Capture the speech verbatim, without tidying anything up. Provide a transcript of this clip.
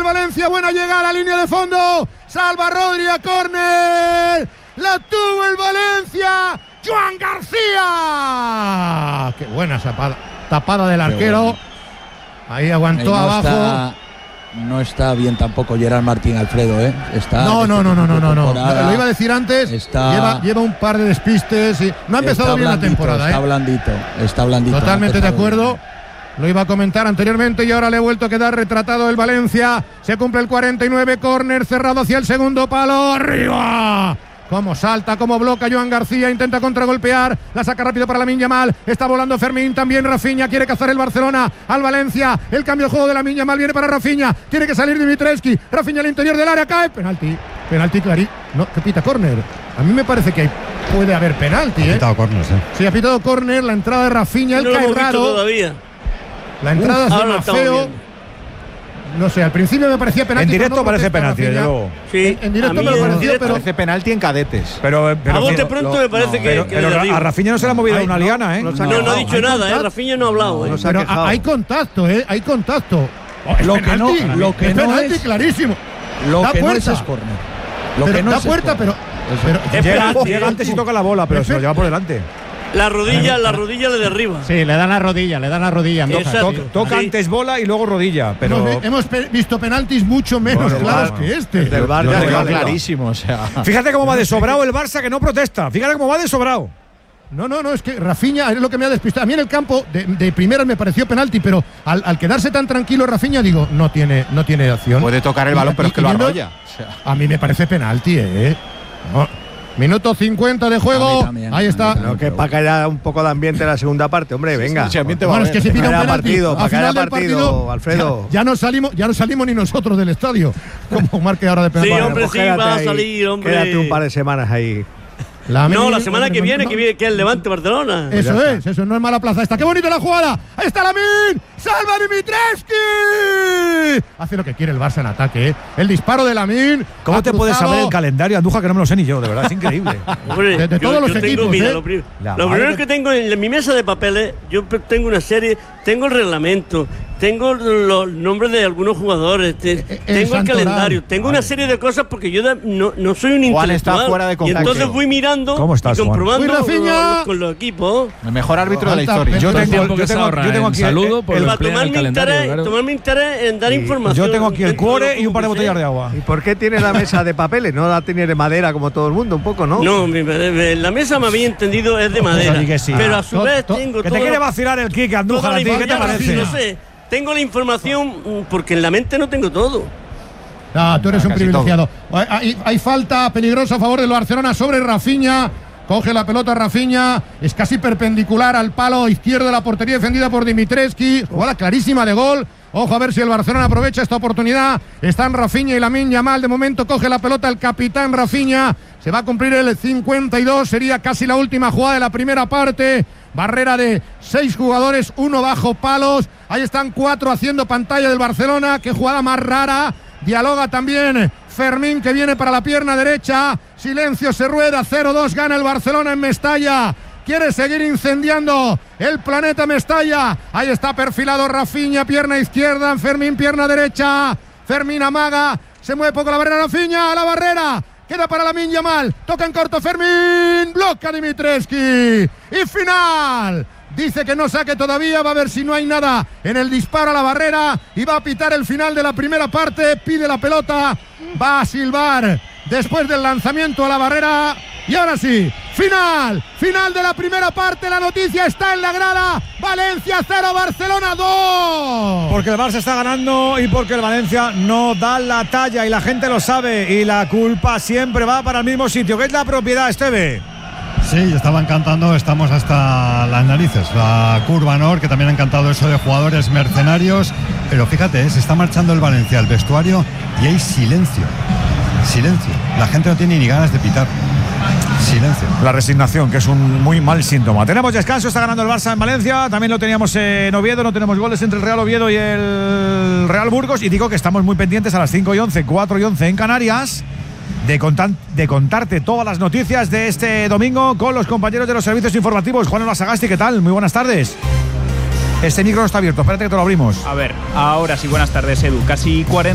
Valencia, buena llegada a la línea de fondo, salva Rodri a córner, la tuvo el Valencia, Joan García, qué buena tapada, tapada del arquero, bueno. Ahí aguantó ahí no abajo. Está, no está bien tampoco Gerard Martín, Alfredo, ¿eh? Está no, no, no, no, no, no, no, lo iba a decir antes, está, lleva, lleva un par de despistes, y no ha empezado bien la temporada. Está ¿eh? blandito, está blandito. Totalmente no de acuerdo. Bien. Lo iba a comentar anteriormente y ahora le he vuelto a quedar retratado el Valencia. Se cumple el cuarenta y nueve, córner cerrado hacia el segundo palo. ¡Arriba! Cómo salta, cómo bloca Joan García, intenta contragolpear, la saca rápido para Lamine Yamal, está volando Fermín, también Rafinha, quiere cazar el Barcelona al Valencia, el cambio de juego de Lamine Yamal viene para Rafinha, tiene que salir Dimitrescu, Rafinha al interior del área, cae, penalti, penalti clarí, no, que pita córner. A mí me parece que puede haber penalti, ¿eh? Ha pitado córner, sí. Sí, ha pitado córner, la entrada de Rafinha, él no cae lo raro. Todavía. La entrada es de feo. No sé, al principio me parecía penalti. En directo no parece penalti, desde luego. Sí, en, en directo me lo pareció, pero parece penalti en cadetes. Pero, pero a bote pronto lo, me parece no, que, pero, que pero a Rafinha no se le ha movido hay, una no, liana, ¿eh? No, no, no ha dicho nada, contacto. ¿eh? Rafinha no ha hablado, ¿eh? No pero hay contacto, ¿eh? Hay contacto. Oh, lo que no, lo que es no penalti es clarísimo. Lo da que puerta. no es córner. Lo pero que no da es puerta, pero, pero llega, llega antes y toca la bola, pero se lo lleva por delante. La rodilla, la rodilla le derriba. Sí, le dan la rodilla, le dan la rodilla. Toca, toca sí. antes bola y luego rodilla. Pero hemos, hemos pe- visto penaltis mucho menos bueno, claros bueno. que este. El del Bar ya es clarísimo. O sea. Fíjate cómo va de sobrado el Barça que no protesta. Fíjate cómo va de sobrado. No, no, no, es que Rafinha es lo que me ha despistado. A mí en el campo de, de primeras me pareció penalti, pero al, al quedarse tan tranquilo Rafinha, digo, no tiene, no tiene acción. Puede tocar el balón, y, pero es que lo arrolla. O sea. A mí me parece penalti, ¿eh? No. Minuto cincuenta de juego. También, ahí está. No, que para que haya un poco de ambiente en la segunda parte, hombre, venga. Sí, sí, bueno, es que si pide un penalti partido, al final del partido, partido, Alfredo. Ya, ya no salimos, ya no salimos ni nosotros del estadio. Como marque ahora de penalti. Sí, hombre, pues sí, va a salir, hombre. Quédate un par de semanas ahí. La no, la semana que viene, no. que viene, que es el Levante Barcelona. Eso pues es, eso no es mala plaza esta. ¡Qué bonita la jugada! ¡Ahí está Lamine! ¡Salva Dimitrescu! Hace lo que quiere el Barça en ataque, ¿eh? El disparo de Lamine. ¿Cómo te puedes saber el calendario, Andújar, que no me lo sé ni yo? De verdad, es increíble. Hombre, de, de todos yo, los yo equipos, tengo, mira, ¿eh? Lo, prim lo primero que tengo en mi mesa de papeles, yo tengo una serie, tengo el reglamento, tengo los nombres de algunos jugadores, te, el tengo el calendario, tengo vale. una serie de cosas porque yo da, no, no soy un Juan intelectual. Está fuera de y entonces voy mirando ¿Cómo estás, y comprobando los, con los equipos. El mejor árbitro oh, de la historia. Yo tengo, yo tengo, yo tengo aquí saludo por para tomar mi interés, claro. tomar mi interés en dar y información. Yo tengo aquí el cuore y un par de botellas de agua. ¿Y por qué tiene la mesa de papeles? No la tiene de madera como todo el mundo, un poco, ¿no? No, mi, la mesa me había entendido es de madera. Que sí. Pero a su to, vez to, tengo que todo. te quiere vacilar el kick, Andújar, a ti, ¿qué te parece? No sé. Tengo la información porque en la mente no tengo todo. Ah, tú eres ah, un privilegiado. Hay, hay falta peligrosa a favor del Barcelona sobre Rafinha. Coge la pelota Rafinha, es casi perpendicular al palo izquierdo de la portería defendida por Dimitrescu. Jugada clarísima de gol. Ojo a ver si el Barcelona aprovecha esta oportunidad. Están Rafinha y Lamine Yamal. De momento coge la pelota el capitán Rafinha. Se va a cumplir el cincuenta y dos. Sería casi la última jugada de la primera parte. Barrera de seis jugadores, uno bajo palos. Ahí están cuatro haciendo pantalla del Barcelona. Qué jugada más rara. Dialoga también Fermín, que viene para la pierna derecha. Silencio, se rueda. cero dos gana el Barcelona en Mestalla. Quiere seguir incendiando el planeta Mestalla. Ahí está perfilado Rafinha, pierna izquierda. Fermín, pierna derecha. Fermín amaga. Se mueve poco la barrera. Rafinha a la barrera. Queda para Lamine Yamal. Toca en corto Fermín. Bloca Dimitrescu. Y final. Dice que no saque todavía. Va a ver si no hay nada en el disparo a la barrera. Y va a pitar el final de la primera parte. Pide la pelota. Va a silbar después del lanzamiento a la barrera. Y ahora sí, final, final de la primera parte. La noticia está en la grada. Valencia cero, Barcelona dos. Porque el Barça está ganando y porque el Valencia no da la talla y la gente lo sabe. Y la culpa siempre va para el mismo sitio, que es la propiedad, Esteve. Sí, estaban cantando, estamos hasta las narices. La Curva Nord, que también han cantado eso de jugadores mercenarios. Pero fíjate, ¿eh? Se está marchando el Valencia al vestuario y hay silencio. Silencio. La gente no tiene ni ganas de pitar. Silencio. La resignación, que es un muy mal síntoma. Tenemos descanso, está ganando el Barça en Valencia. También lo teníamos en Oviedo, no tenemos goles entre el Real Oviedo y el Real Burgos. Y digo que estamos muy pendientes a las cinco y once, cuatro y once en Canarias, de, contar, de contarte todas las noticias de este domingo con los compañeros de los servicios informativos. Juan Olasagasti, ¿qué tal? Muy buenas tardes. Este micro no está abierto, espérate que te lo abrimos. A ver, ahora sí, buenas tardes, Edu. Casi cuarenta